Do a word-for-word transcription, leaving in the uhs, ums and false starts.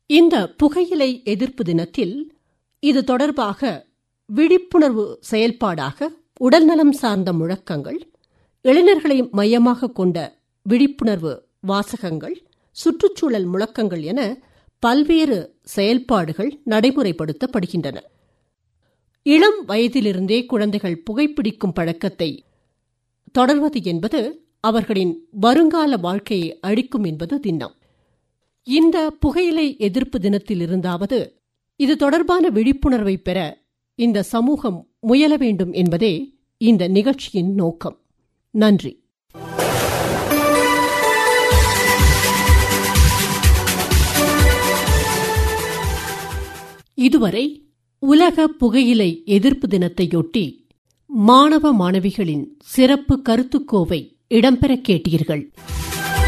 இந்த புகையிலை எதிர்ப்பு தினத்தில் இது தொடர்பாக விழிப்புணர்வு செயல்பாடாக உடல்நலம் சார்ந்த முழக்கங்கள், இளைஞர்களை மையமாக கொண்ட விழிப்புணர்வு வாசகங்கள், சுற்றுச்சூழல் முழக்கங்கள் என பல்வேறு செயல்பாடுகள் நடைமுறைப்படுத்தப்படுகின்றன. இளம் வயதிலிருந்தே குழந்தைகள் புகைப்பிடிக்கும் பழக்கத்தை தொடர்வது என்பது அவர்களின் வருங்கால வாழ்க்கையை அழிக்கும் என்பது திண்ணம். இந்த புகையிலை எதிர்ப்பு தினத்தில் இருந்தாவது இது தொடர்பான விழிப்புணர்வை பெற இந்த சமூகம் முயல வேண்டும் என்பதே இந்த நிகழ்ச்சியின் நோக்கம். நன்றி. இதுவரை உலக புகையிலை எதிர்ப்பு தினத்தையொட்டி மாணவ மாணவிகளின் சிறப்பு கருத்துக்கோவை இடம்பெற கேட்டீர்கள்.